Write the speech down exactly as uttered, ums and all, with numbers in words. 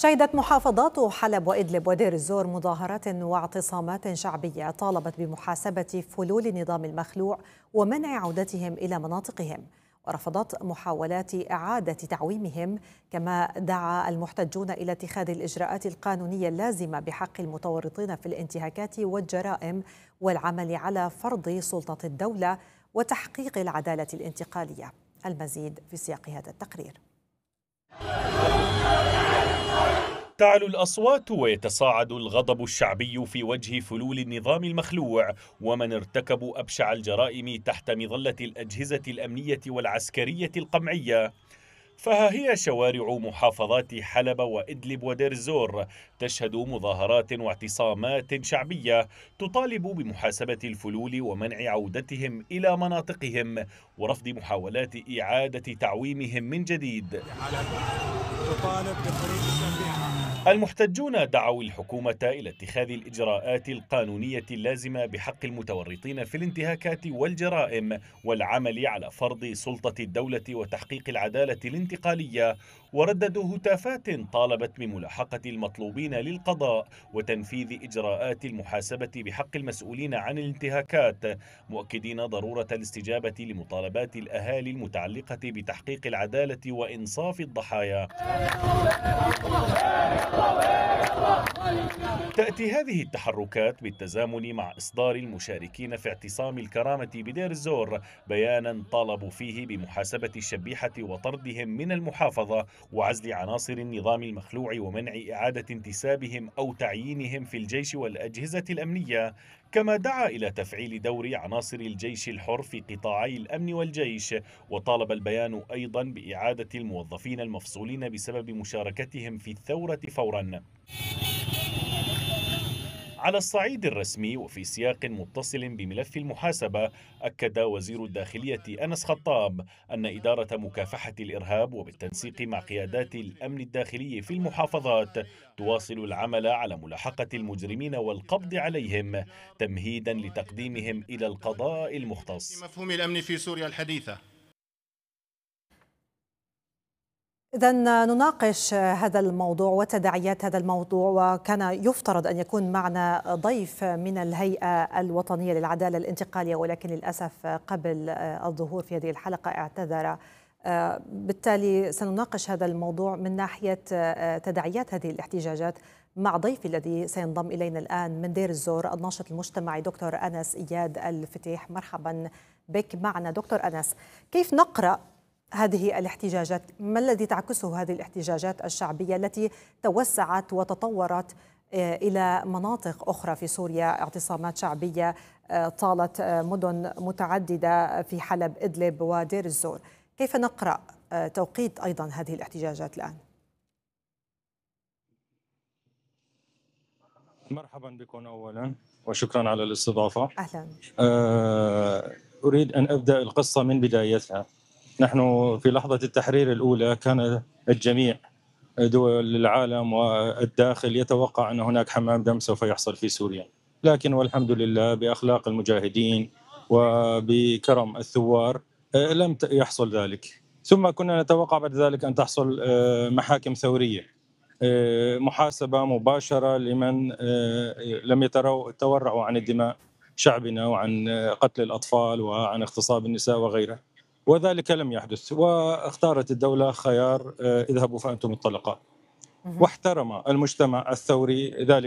شهدت محافظات حلب وإدلب ودير الزور مظاهرات واعتصامات شعبية طالبت بمحاسبة فلول النظام المخلوع ومنع عودتهم إلى مناطقهم، ورفضت محاولات إعادة تعويمهم. كما دعا المحتجون إلى اتخاذ الإجراءات القانونية اللازمة بحق المتورطين في الانتهاكات والجرائم والعمل على فرض سلطة الدولة وتحقيق العدالة الانتقالية. المزيد في سياق هذا التقرير. تعلو الأصوات ويتصاعد الغضب الشعبي في وجه فلول النظام المخلوع ومن ارتكبوا أبشع الجرائم تحت مظلة الأجهزة الأمنية والعسكرية القمعية. فها هي شوارع محافظات حلب وإدلب ودير الزور تشهد مظاهرات واعتصامات شعبية تطالب بمحاسبة الفلول ومنع عودتهم إلى مناطقهم ورفض محاولات إعادة تعويمهم من جديد. المحتجون دعوا الحكومة إلى اتخاذ الإجراءات القانونية اللازمة بحق المتورطين في الانتهاكات والجرائم والعمل على فرض سلطة الدولة وتحقيق العدالة الانتقالية، ورددوا هتافات طالبت بملاحقة المطلوبين للقضاء وتنفيذ إجراءات المحاسبة بحق المسؤولين عن الانتهاكات، مؤكدين ضرورة الاستجابة لمطالبات الأهالي المتعلقة بتحقيق العدالة وإنصاف الضحايا. تأتي هذه التحركات بالتزامن مع إصدار المشاركين في اعتصام الكرامة بدير الزور بيانا طالبوا فيه بمحاسبة الشبيحة وطردهم من المحافظة وعزل عناصر النظام المخلوع ومنع إعادة انتسابهم أو تعيينهم في الجيش والأجهزة الأمنية. كما دعا إلى تفعيل دور عناصر الجيش الحر في قطاعي الأمن والجيش، وطالب البيان أيضا بإعادة الموظفين المفصولين بسبب مشاركتهم في الثورة فورا. على الصعيد الرسمي وفي سياق متصل بملف المحاسبة، أكد وزير الداخلية أنس خطاب أن إدارة مكافحة الإرهاب وبالتنسيق مع قيادات الأمن الداخلي في المحافظات تواصل العمل على ملاحقة المجرمين والقبض عليهم تمهيدا لتقديمهم إلى القضاء المختص. مفهوم الأمن في سوريا الحديثة. إذن نناقش هذا الموضوع وتداعيات هذا الموضوع، وكان يفترض أن يكون معنا ضيف من الهيئة الوطنية للعدالة الانتقالية، ولكن للأسف قبل الظهور في هذه الحلقة اعتذر. بالتالي سنناقش هذا الموضوع من ناحية تداعيات هذه الاحتجاجات مع ضيفي الذي سينضم إلينا الآن من دير الزور، الناشط المجتمعي دكتور أنس إياد الفتيح. مرحبا بك معنا دكتور أنس. كيف نقرأ هذه الاحتجاجات؟ ما الذي تعكسه هذه الاحتجاجات الشعبية التي توسعت وتطورت إلى مناطق أخرى في سوريا، اعتصامات شعبية طالت مدن متعددة في حلب، إدلب ودير الزور؟ كيف نقرأ توقيت أيضا هذه الاحتجاجات الآن؟ مرحبا بكم أولا وشكرا على الاستضافة. أهلا. أريد أن أبدأ القصة من بدايتها. نحن في لحظة التحرير الأولى كان الجميع دول العالم والداخل يتوقع أن هناك حمام دم سوف يحصل في سوريا، لكن والحمد لله بأخلاق المجاهدين وبكرم الثوار لم يحصل ذلك. ثم كنا نتوقع بعد ذلك أن تحصل محاكم ثورية، محاسبة مباشرة لمن لم يتورعوا عن الدماء شعبنا وعن قتل الأطفال وعن اغتصاب النساء وغيره، وذلك لم يحدث. واختارت الدولة خيار اذهبوا فأنتم الطلقاء، واحترم المجتمع الثوري ذلك.